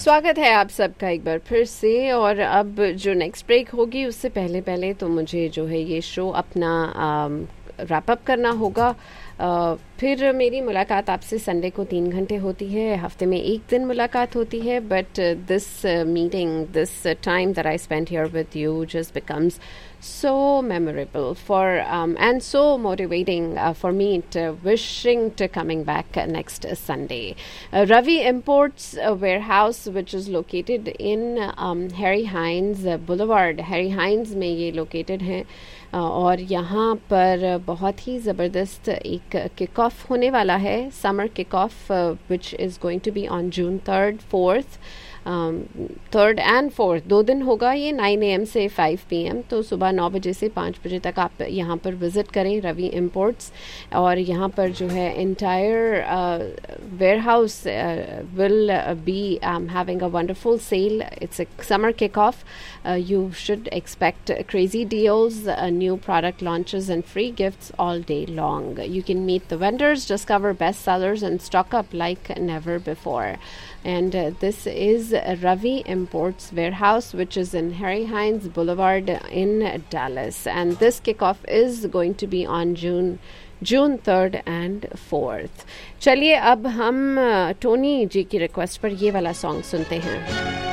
स्वागत है आप सबका एक बार फिर से। और अब जो नेक्स्ट ब्रेक होगी उससे पहले पहले तो मुझे जो है ये शो अपना रैप अप करना होगा। फिर मेरी मुलाकात आपसे संडे को 3 घंटे होती है, हफ्ते में एक दिन मुलाकात होती है, but this meeting, this time that I spend here with you just becomes so memorable for and so motivating for me to wishing to coming back next Sunday. Ravi Imports warehouse, which is located in Harry Hines Boulevard. Harry Hines में ये located है और यहाँ पर बहुत ही ज़बरदस्त एक kick off होने वाला है, summer kick off, which is going to be on June 3rd, 4th. 3rd and 4th 2 दिन होगा ये, 9 AM से 5 PM। तो सुबह 9 बजे से 5 बजे तक आप यहाँ पर विज़िट करें रवि इम्पोर्ट्स। और यहाँ पर जो है entire ware house will be having a wonderful cell. It's a summer kick off. You should expect crazy deals, new product launches and free gifts all day long. You can meet the vendors, discover bestsellers and stock up like never before. And this is Ravi Imports Warehouse, which is in Harry Hines Boulevard in Dallas. And this kickoff is going to be on June 3rd and 4th. चलिए अब हम Tony जी की request पर ये वाला song सुनते हैं।